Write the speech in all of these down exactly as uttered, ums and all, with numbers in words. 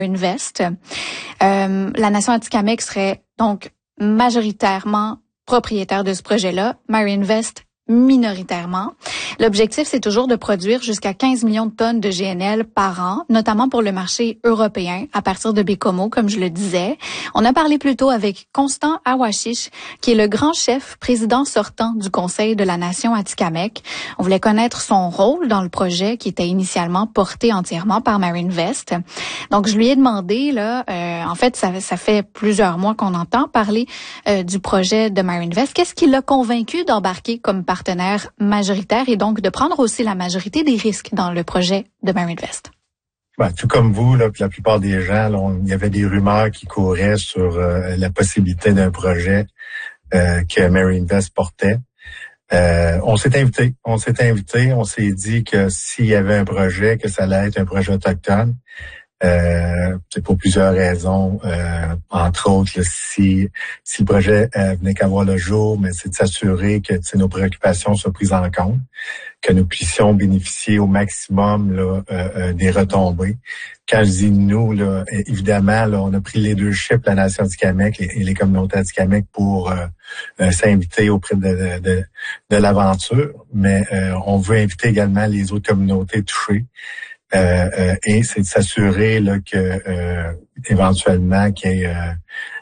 Invest. Euh, la nation Atikamekw serait donc majoritairement propriétaire de ce projet-là, MyReinvest minoritairement. L'objectif, c'est toujours de produire jusqu'à quinze millions de tonnes de G N L par an, notamment pour le marché européen, à partir de Baie-Comeau, comme je le disais. On a parlé plus tôt avec Constant Awashish, qui est le grand chef, président sortant du Conseil de la Nation Atikamekw. On voulait connaître son rôle dans le projet, qui était initialement porté entièrement par MyReinvest. Donc, je lui ai demandé, là, euh, en fait, ça, ça fait plusieurs mois qu'on entend parler euh, du projet de MyReinvest. Qu'est-ce qui l'a convaincu d'embarquer comme partenaire majoritaire et donc de prendre aussi la majorité des risques dans le projet de MyReinvest? Ben, tout comme vous, là, la plupart des gens, là, on, il y avait des rumeurs qui couraient sur euh, la possibilité d'un projet euh, que MyReinvest portait. Euh, on s'est invité, on s'est invité, on s'est dit que s'il y avait un projet, que ça allait être un projet autochtone. Euh, c'est pour plusieurs raisons, euh, entre autres, là, si si le projet euh, venait qu'à voir le jour, mais c'est de s'assurer que nos préoccupations soient prises en compte, que nous puissions bénéficier au maximum là, euh, euh, des retombées. Quand je dis nous, là, évidemment, là, on a pris les deux chips, la nation Atikamekw et les communautés Atikamekw pour euh, euh, s'inviter auprès de, de, de, de l'aventure, mais euh, on veut inviter également les autres communautés touchées. Euh, euh, et c'est de s'assurer là, que euh, éventuellement qu'il y ait, euh,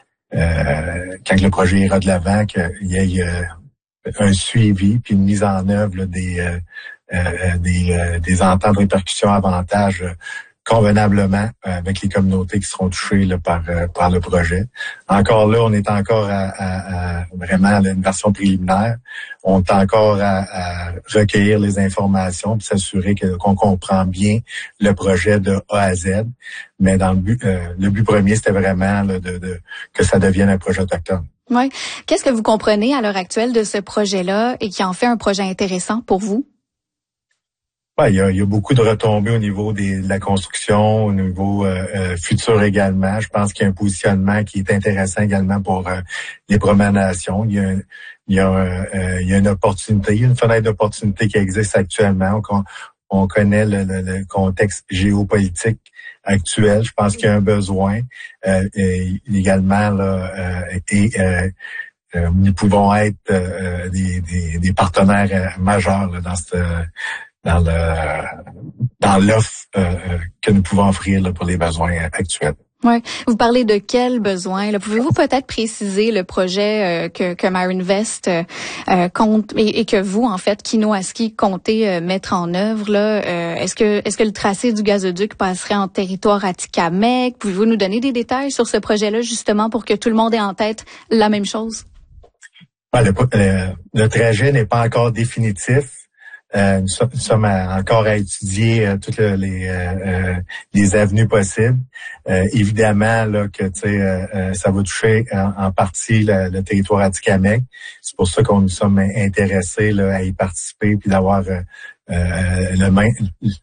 euh, quand le projet ira de l'avant, qu'il y ait euh, un suivi puis une mise en œuvre là, des, euh, euh, des euh, des ententes de répercussions avantages euh, convenablement euh, avec les communautés qui seront touchées là, par euh, par le projet. Encore là, on est encore à, à, à vraiment à une version préliminaire. On est encore à, à recueillir les informations pour s'assurer que, qu'on comprend bien le projet de A à Z. Mais dans le but, euh, le but premier, c'était vraiment là, de, de que ça devienne un projet autochtone. Oui. Qu'est-ce que vous comprenez à l'heure actuelle de ce projet-là et qui en fait un projet intéressant pour vous? Ouais, il y a, il y a beaucoup de retombées au niveau des, de la construction, au niveau euh, euh, futur également. Je pense qu'il y a un positionnement qui est intéressant également pour euh, les Premières Nations. Il y a, il y a, euh, il y a une opportunité, il y a une fenêtre d'opportunité qui existe actuellement. On, on connaît le, le, le contexte géopolitique actuel. Je pense qu'il y a un besoin euh, et également là, euh, et euh, euh, nous pouvons être euh, des, des, des partenaires majeurs là, dans cette dans le dans l'offre euh, que nous pouvons offrir là, pour les besoins actuels. Oui. Vous parlez de quels besoins? Là? Pouvez-vous peut-être préciser le projet euh, que, que MyReinvest euh, compte et, et que vous, en fait, Kinoaski, comptez euh, mettre en œuvre? Là, euh, est-ce que est-ce que le tracé du gazoduc passerait en territoire Atikamekw? Pouvez-vous nous donner des détails sur ce projet-là, justement, pour que tout le monde ait en tête la même chose? Ouais, le, le, le trajet n'est pas encore définitif. Euh, nous, sommes, nous sommes à, encore à étudier euh, toutes les euh, les avenues possibles. Euh, évidemment là que tu sais euh, euh, ça va toucher en, en partie le, le territoire Atikamekw. C'est pour ça qu'on nous sommes intéressés là, à y participer puis d'avoir euh, euh, le main,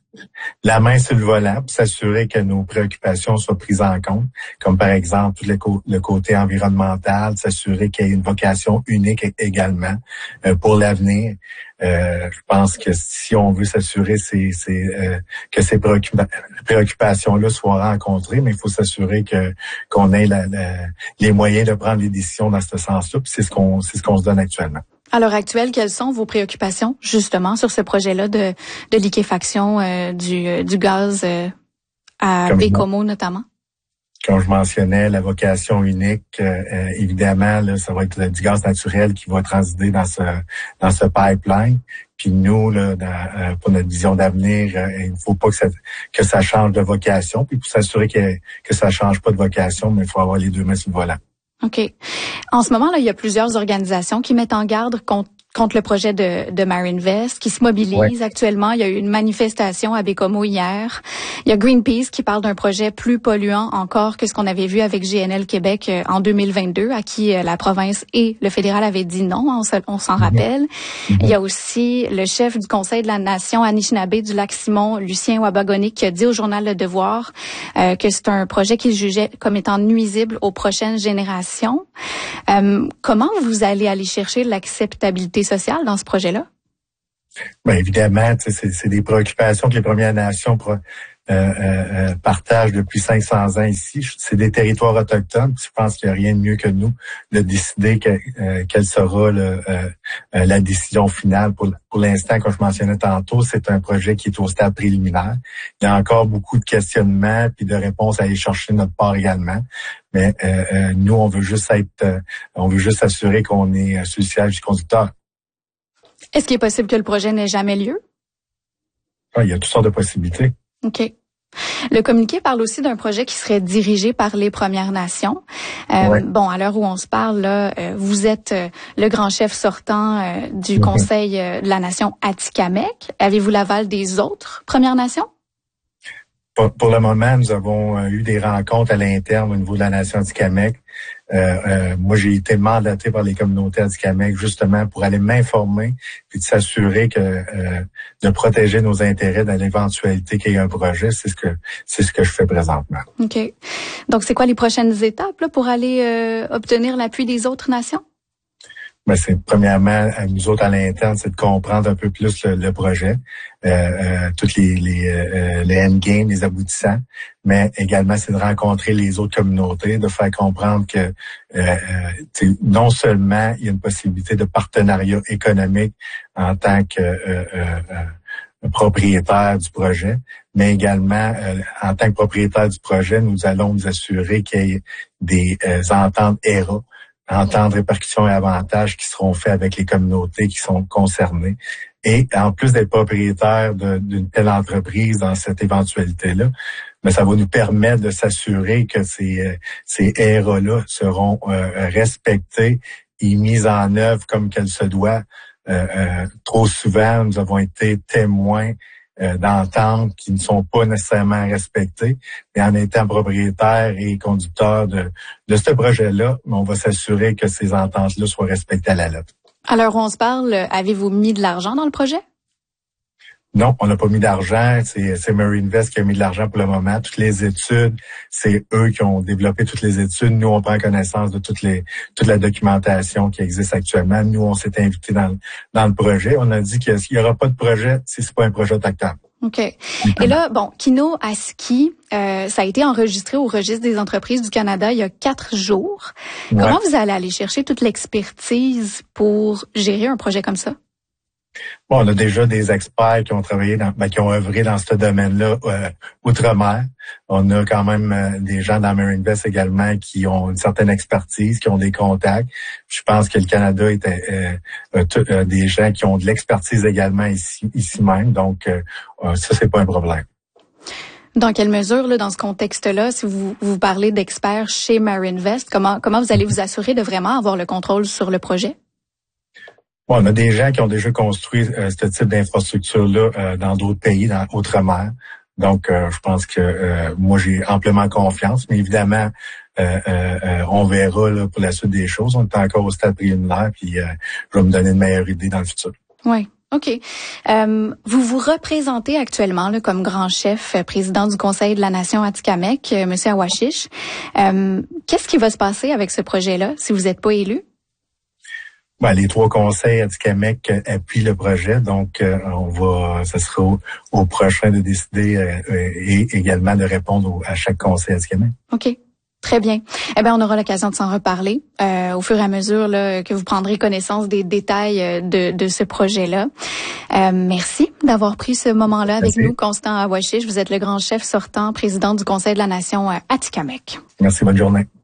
la main sur le volant pour s'assurer que nos préoccupations soient prises en compte, comme par exemple tout le, co- le côté environnemental, s'assurer qu'il y ait une vocation unique également euh, pour l'avenir. Euh, je pense que si on veut s'assurer c'est, c'est, euh, que ces préoccupa- préoccupations-là soient rencontrées, mais il faut s'assurer que qu'on ait la, la, les moyens de prendre les décisions dans ce sens-là. Puis c'est ce qu'on c'est ce qu'on se donne actuellement. À l'heure actuelle, quelles sont vos préoccupations justement sur ce projet-là de, de liquéfaction euh, du, du gaz euh, à Baie-Comeau notamment? Comme je mentionnais, la vocation unique, euh, évidemment, là, ça va être du gaz naturel qui va transiter dans ce dans ce pipeline. Puis nous, là, dans, euh, pour notre vision d'avenir, euh, il ne faut pas que ça que ça change de vocation. Puis pour s'assurer que que ça change pas de vocation, mais il faut avoir les deux mains sur le volant. OK. En ce moment, là, il y a plusieurs organisations qui mettent en garde contre contre le projet de, de MyReinvest, qui se mobilise ouais. actuellement. Il y a eu une manifestation à Baie-Comeau hier. Il y a Greenpeace qui parle d'un projet plus polluant encore que ce qu'on avait vu avec G N L Québec en deux mille vingt-deux, à qui la province et le fédéral avaient dit non, on, se, on s'en rappelle. Mm-hmm. Il y a aussi le chef du Conseil de la Nation Anishinaabe du Lac-Simon, Lucien Wabagonic, qui a dit au journal Le Devoir euh, que c'est un projet qu'il jugeait comme étant nuisible aux prochaines générations. Euh, comment vous allez aller chercher l'acceptabilité sociale dans ce projet-là? Bien évidemment, c'est, c'est des préoccupations que les Premières Nations pro, euh, euh, partagent depuis cinq cents ans ici. C'est des territoires autochtones. Je pense qu'il n'y a rien de mieux que nous de décider que, euh, quelle sera le, euh, la décision finale. Pour, pour l'instant, comme je mentionnais tantôt, c'est un projet qui est au stade préliminaire. Il y a encore beaucoup de questionnements puis de réponses à aller chercher de notre part également. Mais euh, euh, nous, on veut juste être, euh, on veut juste s'assurer qu'on est sur le siège du conducteur. Est-ce qu'il est possible que le projet n'ait jamais lieu? Ah, il y a toutes sortes de possibilités. OK. Le communiqué parle aussi d'un projet qui serait dirigé par les Premières Nations. Euh, ouais. Bon, à l'heure où on se parle, là, euh, vous êtes euh, le grand chef sortant euh, du mm-hmm. Conseil euh, de la Nation Atikamekw. Avez-vous l'aval des autres Premières Nations? Pour, pour le moment, nous avons euh, eu des rencontres à l'interne au niveau de la Nation Atikamekw. Euh, euh, moi, j'ai été mandaté par les communautés Atikamekw justement pour aller m'informer puis de s'assurer que euh, de protéger nos intérêts dans l'éventualité qu'il y ait un projet. C'est ce que c'est ce que je fais présentement. OK. Donc, c'est quoi les prochaines étapes là, pour aller euh, obtenir l'appui des autres nations? Ben, c'est premièrement, à nous autres à l'interne, c'est de comprendre un peu plus le, le projet, euh, euh, toutes les les, euh, les endgames, les aboutissants, mais également c'est de rencontrer les autres communautés, de faire comprendre que euh, euh, non seulement il y a une possibilité de partenariat économique en tant que euh, euh, euh, propriétaire du projet, mais également euh, en tant que propriétaire du projet, nous allons nous assurer qu'il y ait des euh, ententes E R A, entendre répercussions et avantages qui seront faits avec les communautés qui sont concernées. Et en plus d'être propriétaire de, d'une telle entreprise dans cette éventualité-là, mais ça va nous permettre de s'assurer que ces, ces E R A-là seront euh, respectés et mises en œuvre comme qu'elles se doivent. Euh, euh, trop souvent, nous avons été témoins Euh, d'ententes qui ne sont pas nécessairement respectées. Et en étant propriétaire et conducteur de, de ce projet-là, on va s'assurer que ces ententes-là soient respectées à la lettre. À l'heure où on se parle, avez-vous mis de l'argent dans le projet? Non, on n'a pas mis d'argent. C'est, c'est Marinvest qui a mis de l'argent pour le moment. Toutes les études, c'est eux qui ont développé toutes les études. Nous, on prend connaissance de toutes les toute la documentation qui existe actuellement. Nous, on s'est invités dans, dans le projet. On a dit qu'il n'y aura pas de projet si c'est pas un projet autochtone. OK. Et là, bon, Kino Aski, euh, ça a été enregistré au Registre des entreprises du Canada il y a quatre jours. Ouais. Comment vous allez aller chercher toute l'expertise pour gérer un projet comme ça? Bon, on a déjà des experts qui ont travaillé, dans, ben, qui ont œuvré dans ce domaine-là euh, outre-mer. On a quand même euh, des gens dans Marinvest également qui ont une certaine expertise, qui ont des contacts. Je pense que le Canada est euh, euh, euh, des gens qui ont de l'expertise également ici, ici même. Donc, euh, ça, c'est pas un problème. Dans quelle mesure, là, dans ce contexte-là, si vous vous parlez d'experts chez Marinvest, comment comment vous allez vous assurer de vraiment avoir le contrôle sur le projet? Bon, on a des gens qui ont déjà construit euh, ce type d'infrastructure-là euh, dans d'autres pays, dans outre-mer. Donc, euh, je pense que euh, moi, j'ai amplement confiance. Mais évidemment, euh, euh, on verra là, pour la suite des choses. On est encore au stade préliminaire, puis euh, je vais me donner une meilleure idée dans le futur. Oui. OK. Euh, vous vous représentez actuellement là, comme grand chef, euh, président du Conseil de la Nation Atikamekw, euh, M. Awashish. Euh, qu'est-ce qui va se passer avec ce projet-là si vous n'êtes pas élu? Ben, les trois conseils Atikamekw appuient le projet, donc euh, on va, ce sera au, au prochain de décider euh, et également de répondre au, à chaque conseil Atikamekw. OK. Très bien. Eh bien, on aura l'occasion de s'en reparler euh, au fur et à mesure là, que vous prendrez connaissance des détails de, de ce projet-là. Euh, merci d'avoir pris ce moment-là avec merci. Nous, Constant Awashish. Vous êtes le grand chef sortant, président du Conseil de la Nation Atikamekw. Merci, bonne journée.